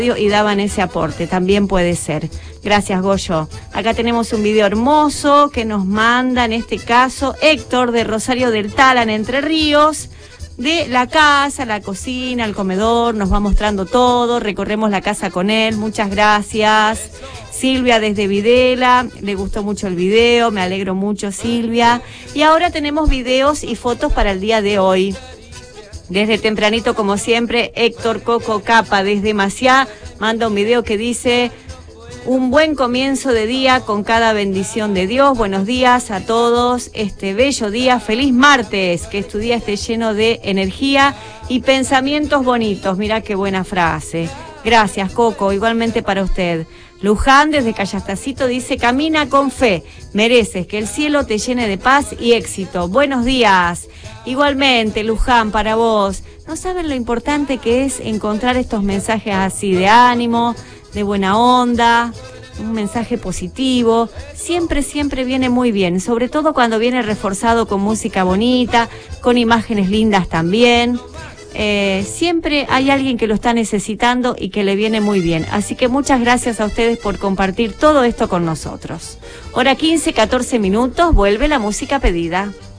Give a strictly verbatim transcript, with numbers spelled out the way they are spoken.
y daban ese aporte, también puede ser. Gracias, Goyo. Acá tenemos un video hermoso que nos manda, en este caso, Héctor de Rosario del Tala, en Entre Ríos, de la casa, la cocina, el comedor, nos va mostrando todo, recorremos la casa con él, muchas gracias. Silvia desde Videla, le gustó mucho el video, me alegro mucho, Silvia. Y ahora tenemos videos y fotos para el día de hoy. Desde tempranito, como siempre, Héctor Coco Capa desde Maciá manda un video que dice: un buen comienzo de día con cada bendición de Dios. Buenos días a todos, este bello día, feliz martes, que tu día esté lleno de energía y pensamientos bonitos. Mirá qué buena frase. Gracias, Coco, igualmente para usted. Luján desde Callastacito dice: camina con fe, mereces que el cielo te llene de paz y éxito. Buenos días. Igualmente, Luján, para vos. No saben lo importante que es encontrar estos mensajes así de ánimo, de buena onda, un mensaje positivo. Siempre, siempre viene muy bien, sobre todo cuando viene reforzado con música bonita, con imágenes lindas también. Eh, siempre hay alguien que lo está necesitando y que le viene muy bien. Así que muchas gracias a ustedes por compartir todo esto con nosotros. Hora quince, catorce minutos, vuelve la música pedida.